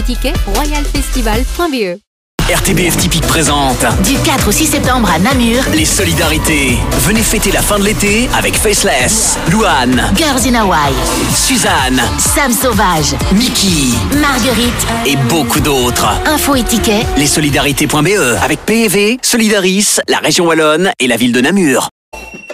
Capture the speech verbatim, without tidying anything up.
tickets royal festival point b e. R T B F Typique présente du quatre au six septembre à Namur, les solidarités. Venez fêter la fin de l'été avec Faceless, Louane, Girls in Hawaii, Suzanne, Sam Sauvage, Mickey, Marguerite et beaucoup d'autres. Infos et tickets, lessolidarités point b e avec P E V, Solidaris, la région Wallonne et la ville de Namur.